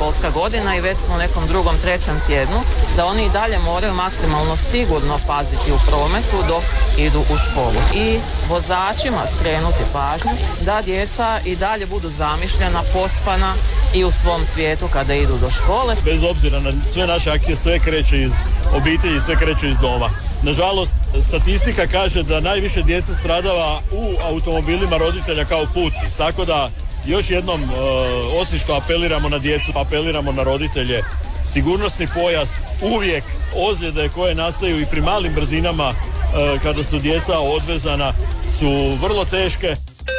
školska godina i već smo u nekom drugom, trećem tjednu, da oni i dalje moraju maksimalno sigurno paziti u prometu dok idu u školu. I vozačima skrenuti pažnju da djeca i dalje budu zamišljena, pospana i u svom svijetu kada idu do škole. Bez obzira na sve naše akcije, sve kreće iz obitelji, sve kreće iz doma. Nažalost, statistika kaže da najviše djece stradava u automobilima roditelja kao putnici. Tako da još jednom, osim što apeliramo na djecu, apeliramo na roditelje, sigurnosni pojas, uvijek ozljede koje nastaju i pri malim brzinama kada su djeca odvezana su vrlo teške.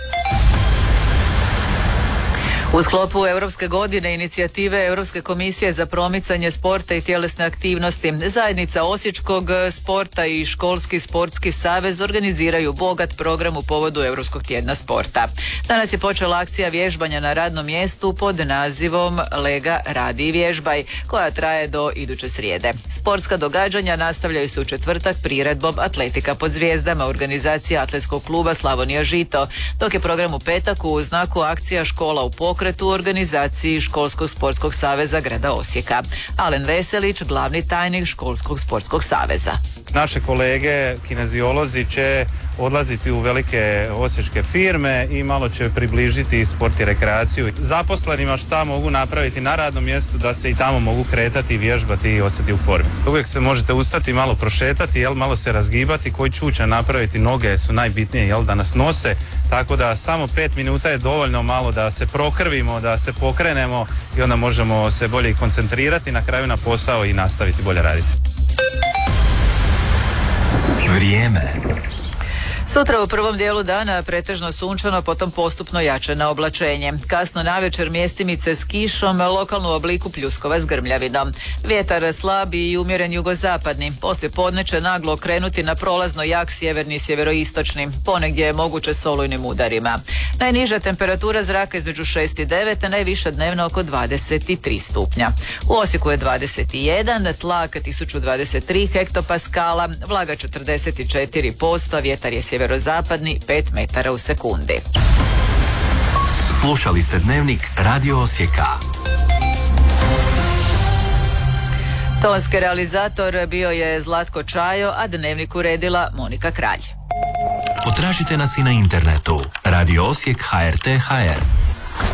U sklopu Europske godine inicijative Europske komisije za promicanje sporta i tjelesne aktivnosti, zajednica Osječkog sporta i Školski sportski savez organiziraju bogat program u povodu Europskog tjedna sporta. Danas je počela akcija vježbanja na radnom mjestu pod nazivom Lega, radi i vježbaj, koja traje do iduće srijede. Sportska događanja nastavljaju se u četvrtak priredbom Atletika pod zvijezdama, organizacija Atletskog kluba Slavonija Žito, dok je program u petak u znaku akcija Škola u pokretu u organizaciji Školskog sportskog saveza grada Osijeka. Alen Veselić, glavni tajnik Školskog sportskog saveza. Naše kolege kineziolozi će odlaziti u velike osječke firme i malo će približiti sport i rekreaciju. Zaposlenima šta mogu napraviti na radnom mjestu da se i tamo mogu kretati, vježbati i ostati u formi. Uvijek se možete ustati, malo prošetati, malo se razgibati, koji čuča napraviti, noge su najbitnije, da nas nose, tako da samo 5 minuta je dovoljno malo da se prokrvimo, da se pokrenemo i onda možemo se bolje koncentrirati na kraju na posao i nastaviti bolje raditi. Vrijeme. Sutra u prvom dijelu dana pretežno sunčano, potom postupno jače na oblačenje. Kasno navečer mjestimice s kišom, lokalnu obliku pljuskova s grmljavinom. Vjetar slab i umjeren jugozapadni. Poslije podne će naglo okrenuti na prolazno jak sjeverni i sjeveroistočni. Ponegdje je moguće s olujnim udarima. Najniža temperatura zraka između 6 i 9, a najviša dnevno oko 23 stupnja. U Osijeku je 21, tlak 1023 hektopaskala, vlaga 44%, vjetar je sjeverozapadni 5 metara u sekundi. Slušali ste Dnevnik Radio Osijeka. Tonski realizator bio je Zlatko Čajo, a Dnevnik uredila Monika Kralj. Potražite nas i na internetu radio Osijek HRT.hr.